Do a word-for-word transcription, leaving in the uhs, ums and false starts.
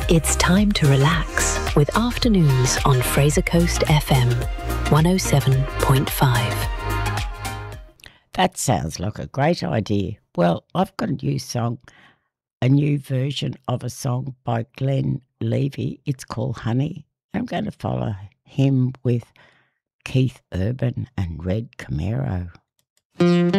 It's time to relax with Afternoons on Fraser Coast F M, one oh seven point five. That sounds like a great idea. Well, I've got a new song, a new version of a song by Glenn Levy. It's called Honey. I'm going to follow him with Keith Urban and Red Camaro.